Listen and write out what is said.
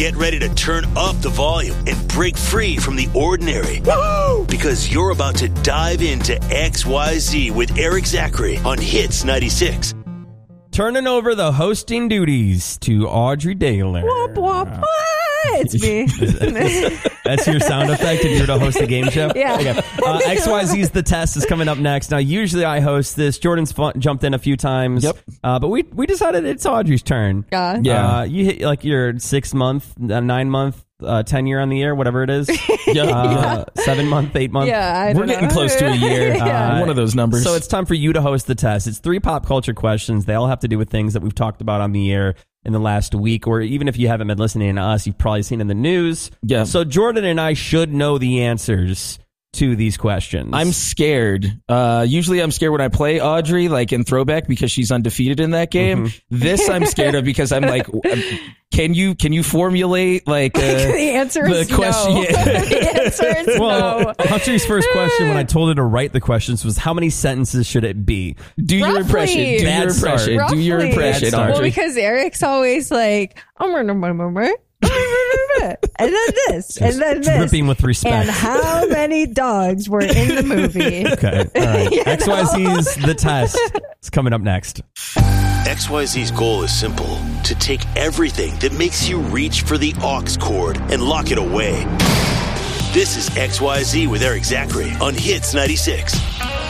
get ready to turn up the volume and break free from the ordinary. Woo! Because you're about to dive into XYZ with Eric Zachary on Hits 96. Turning over the hosting duties to Audrey Daler. Womp womp. It's me. That's your sound effect if you were to host a game show? Yeah. Okay. XYZ's The Test is coming up next. Now, usually I host this. Jordan's jumped in a few times. Yep. But we decided it's Audrey's turn. Yeah. You hit like your 6 month, 9 month, 10 year on the air, whatever it is. 7 month, 8 month. Yeah, We're getting close to a year. One of those numbers. So it's time for you to host the test. It's 3 pop culture questions. They all have to do with things that we've talked about on the air in the last week, or even if you haven't been listening to us, you've probably seen in the news. Yeah. So Jordan and I should know the answers to these questions. I'm scared. Usually I'm scared when I play Audrey, like in Throwback, because she's undefeated in that game. Mm-hmm. This I'm scared of because I'm like, can you formulate like the answer is the question? no. Yeah. The answer is no. Audrey's first question when I told her to write the questions was, how many sentences should it be? Do your impression. Do Bad your start. impression. Do your Roughly. impression, Bad start. Audrey. Well, because Eric's always like, and then this, and then this. Dripping with respect. And how many dogs were in the movie? Okay. All right. XYZ's The Test is coming up next. XYZ's goal is simple: to take everything that makes you reach for the aux cord and lock it away. This is XYZ with Eric Zachary on Hits 96.